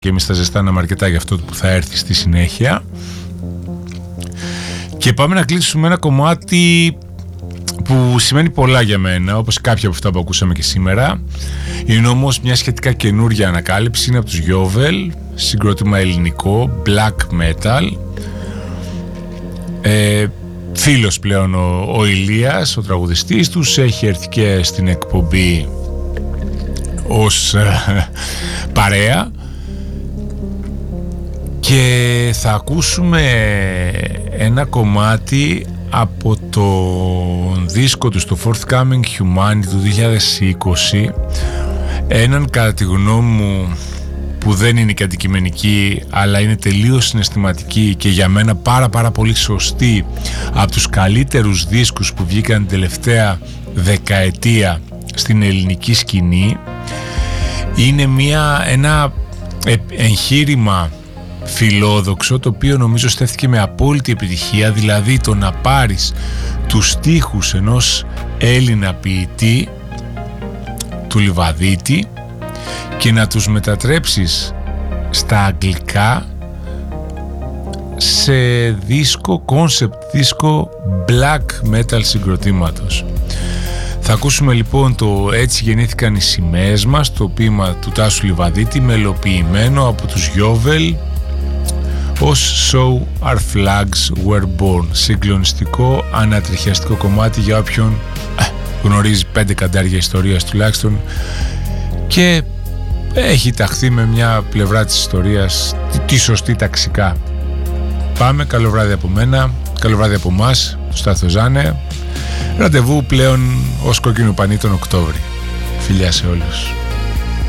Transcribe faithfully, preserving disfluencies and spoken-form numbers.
και εμείς θα ζεστάναμε αρκετά για αυτό που θα έρθει στη συνέχεια. Και πάμε να κλείσουμε ένα κομμάτι που σημαίνει πολλά για μένα, όπως κάποια από αυτά που ακούσαμε και σήμερα. Είναι όμως μια σχετικά καινούρια ανακάλυψη, είναι από τους Yovel, συγκρότημα ελληνικό, black metal. Ε, φίλος πλέον ο, ο Ηλίας, ο τραγουδιστής τους, έχει έρθει και στην εκπομπή ως ε, παρέα. Και θα ακούσουμε ένα κομμάτι από το δίσκο του στο Forthcoming Humanity του δύο χιλιάδες είκοσι, έναν κατά τη γνώμη μου που δεν είναι και αντικειμενική αλλά είναι τελείως συναισθηματική και για μένα πάρα πάρα πολύ σωστή, από τους καλύτερους δίσκους που βγήκαν την τελευταία δεκαετία στην ελληνική σκηνή. Είναι μια, ένα εγχείρημα φιλόδοξο, το οποίο νομίζω στέφθηκε με απόλυτη επιτυχία, δηλαδή το να πάρεις τους στίχους ενός Έλληνα ποιητή, του Λιβαδίτη, και να τους μετατρέψεις στα αγγλικά σε δίσκο, concept δίσκο black metal συγκροτήματος. Θα ακούσουμε λοιπόν το «Έτσι γεννήθηκαν οι σημαίες μας», το ποίημα του Τάσου Λιβαδίτη, μελοποιημένο από τους Yovel ως «So our flags were born», συγκλονιστικό, ανατριχιαστικό κομμάτι για όποιον ε, γνωρίζει πέντε καντάρια ιστορίας τουλάχιστον και έχει ταχθεί με μια πλευρά της ιστορίας τη, τη σωστή ταξικά. Πάμε, καλό βράδυ από μένα, καλό βράδυ από εμάς, το Στάθο Ζάνε. Ραντεβού πλέον ως κόκκινο πανί τον Οκτώβρη. Φιλιά σε όλους.